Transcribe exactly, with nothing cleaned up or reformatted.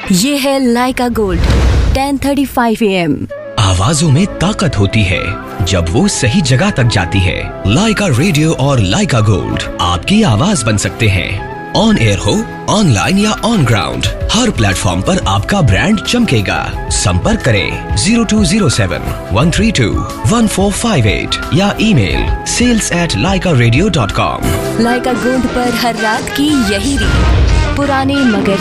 ये है लाइका gold ten thirty five A M. आवाजों में ताकत होती है जब वो सही जगह तक जाती है। लाइका रेडियो और लाइका गोल्ड आपकी आवाज बन सकते हैं। ऑन एयर हो, ऑनलाइन या ऑन ग्राउंड, हर प्लेटफॉर्म पर आपका ब्रांड चमकेगा। संपर्क करें zero to zero seven one three to one four five eight या ईमेल सेल्स एट लाइका रेडियो डॉट कॉम। लाइका गोल्ड पर हर रात की यही रीत, पुराने मगर